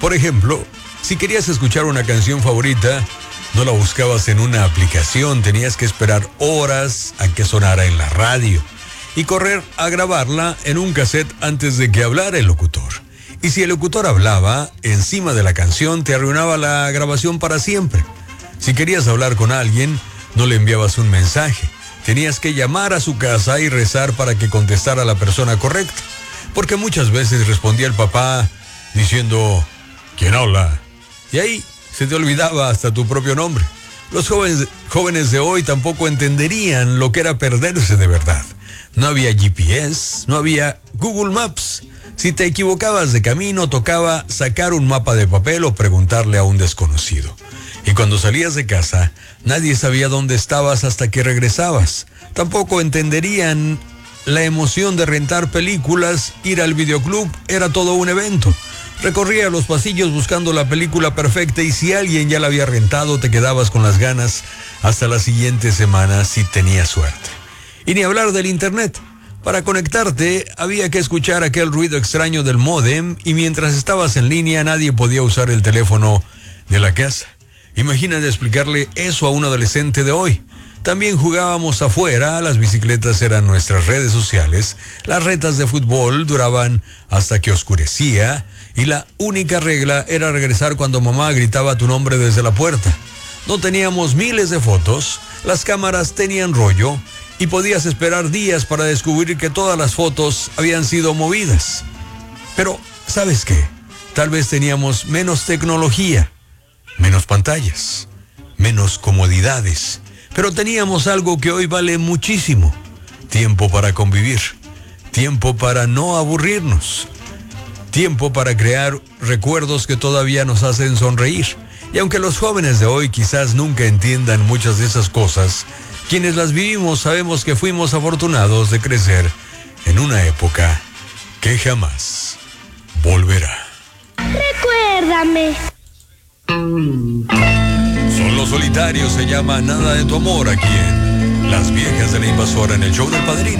Por ejemplo, si querías escuchar una canción favorita, no la buscabas en una aplicación, tenías que esperar horas a que sonara en la radio y correr a grabarla en un cassette antes de que hablara el locutor. Y si el locutor hablaba encima de la canción, te arruinaba la grabación para siempre. Si querías hablar con alguien, no le enviabas un mensaje. Tenías que llamar a su casa y rezar para que contestara la persona correcta. Porque muchas veces respondía el papá diciendo, ¿quién habla? Y ahí se te olvidaba hasta tu propio nombre. Los jóvenes de hoy tampoco entenderían lo que era perderse de verdad. No había GPS, no había Google Maps. Si te equivocabas de camino, tocaba sacar un mapa de papel o preguntarle a un desconocido. Y cuando salías de casa, nadie sabía dónde estabas hasta que regresabas. Tampoco entenderían la emoción de rentar películas, ir al videoclub, era todo un evento. Recorría los pasillos buscando la película perfecta y si alguien ya la había rentado, te quedabas con las ganas hasta la siguiente semana si tenías suerte. Y ni hablar del internet. Para conectarte había que escuchar aquel ruido extraño del módem y mientras estabas en línea nadie podía usar el teléfono de la casa. Imagínate explicarle eso a un adolescente de hoy. También jugábamos afuera, las bicicletas eran nuestras redes sociales, las retas de fútbol duraban hasta que oscurecía y la única regla era regresar cuando mamá gritaba tu nombre desde la puerta. No teníamos miles de fotos, las cámaras tenían rollo y podías esperar días para descubrir que todas las fotos habían sido movidas. Pero, ¿sabes qué? Tal vez teníamos menos tecnología, menos pantallas, menos comodidades, pero teníamos algo que hoy vale muchísimo: tiempo para convivir, tiempo para no aburrirnos, tiempo para crear recuerdos que todavía nos hacen sonreír. Y aunque los jóvenes de hoy quizás nunca entiendan muchas de esas cosas, quienes las vivimos sabemos que fuimos afortunados de crecer en una época que jamás volverá. Recuérdame. Son los Solitarios, se llama Nada de tu amor, aquí en Las Viejas de la Invasora en el show del Padrino.